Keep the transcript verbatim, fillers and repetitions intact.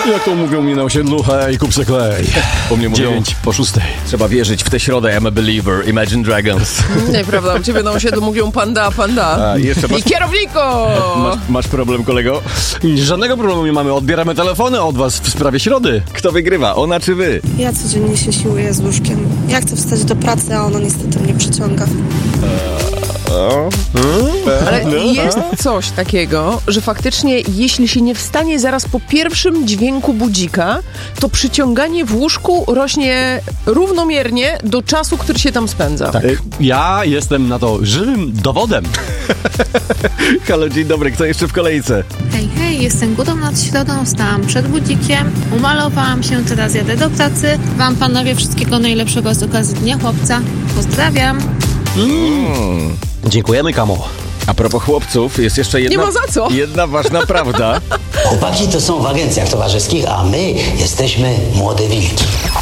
Jak to mówią mi na osiedlu, hej, kup se klej. Po mnie mówią, Dziewięć po szóstej. trzeba wierzyć w tę środę, I'm a believer, Imagine Dragons. Nieprawda, u ciebie na osiedlu mówią panda, panda. A, jeszcze masz, I kierowniku! masz, masz problem, kolego? Żadnego problemu nie mamy, odbieramy telefony od was w sprawie środy. Kto wygrywa, ona czy wy? Ja codziennie się siłuję z łóżkiem. Ja chcę wstać do pracy, a ono niestety mnie przyciąga. Ale jest coś takiego, że faktycznie jeśli się nie wstanie zaraz po pierwszym dźwięku budzika, to przyciąganie w łóżku rośnie równomiernie do czasu, który się tam spędza. Tak. Ja jestem na to żywym dowodem. Halo, dzień dobry, kto jeszcze w kolejce? Hej, hej, jestem Gudą nad środą, wstałam przed budzikiem, umalowałam się, teraz jadę do pracy. Wam, panowie, wszystkiego najlepszego z okazji Dnia Chłopca. Pozdrawiam. Mm. Dziękujemy, Kamo. A propos chłopców, jest jeszcze jedna, Nie ma za co. jedna ważna prawda. Chłopaki to są w agencjach towarzyskich, a my jesteśmy młode wilki.